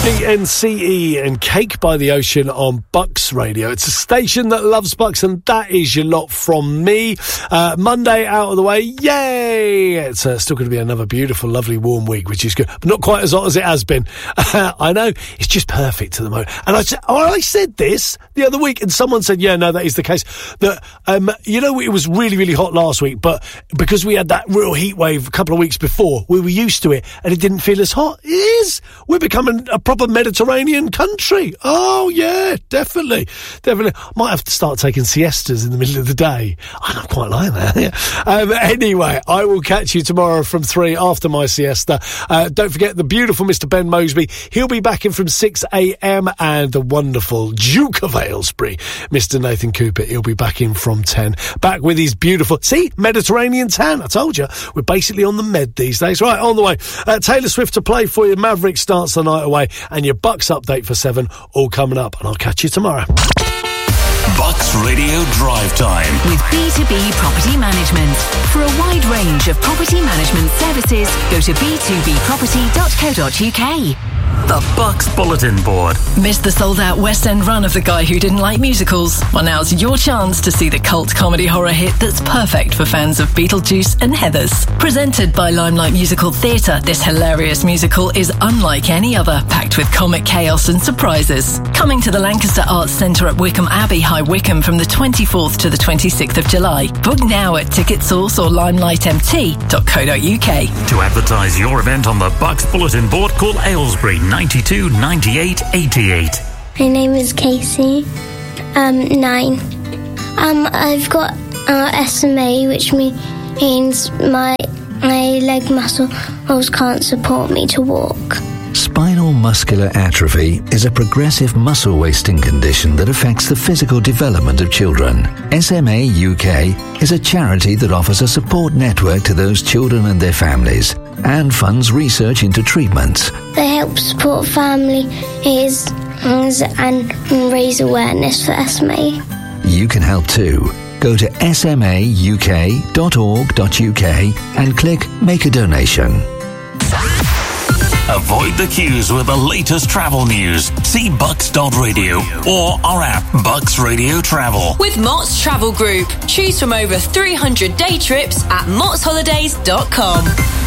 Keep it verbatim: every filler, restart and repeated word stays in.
D N C E and Cake by the Ocean on Bucks Radio. It's a station that loves Bucks, and that is your lot from me. Uh, Monday out of the way, yay! It's uh, still going to be another beautiful, lovely, warm week, which is good, but not quite as hot as it has been. I know, it's just perfect at the moment. And I, oh, I said this the other week, and someone said, yeah, no, that is the case. That, um, you know, it was really, really hot last week, but because we had that real heat wave a couple of weeks before, we were used to it, and it didn't feel as hot. It is. We're becoming a proper Mediterranean country. Oh, yeah, definitely. Definitely. Might have to start taking siestas in the middle of the day. I don't quite like that. um, anyway, I will catch you tomorrow from three after my siesta. Uh, don't forget the beautiful Mister Ben Mosby. He'll be back in from six a.m. and the wonderful Duke of Aylesbury, Mister Nathan Cooper. He'll be back in from ten. Back with his beautiful, see, Mediterranean tan. I told you, we're basically on the med these days. Right, on the way. Uh, Taylor Swift to play for you. Maverick starts the night away, and your Bucks update for seven all coming up, and I'll catch you tomorrow. Bucks Radio Drive Time with B two B Property Management. For a wide range of property management services, go to b two b property dot co dot u k. The Bucks Bulletin Board. Missed the sold-out West End run of The Guy Who Didn't Like Musicals? Well, now's your chance to see the cult comedy horror hit that's perfect for fans of Beetlejuice and Heathers. Presented by Limelight Musical Theatre, this hilarious musical is unlike any other, packed with comic chaos and surprises. Coming to the Lancaster Arts Centre at Wickham Abbey, High Wycombe from the twenty-fourth to the twenty-sixth of July. Book now at Ticket Source or limelight m t dot co dot u k. To advertise your event on the Bucks Bulletin Board, call Aylesbury ninety-two ninety-eight eighty-eight. My name is Casey. Um, nine. Um, I've got uh, S M A, which means my my leg muscles can't support me to walk. Spinal muscular atrophy is a progressive muscle wasting condition that affects the physical development of children. S M A U K is a charity that offers a support network to those children and their families and funds research into treatments. They help support families and raise awareness for S M A. You can help too. Go to s m a u k dot org dot u k and click Make a Donation. Avoid the queues with the latest travel news. See bucks dot radio or our app, Bucks Radio Travel. With Mott's Travel Group. Choose from over three hundred day trips at motts holidays dot com.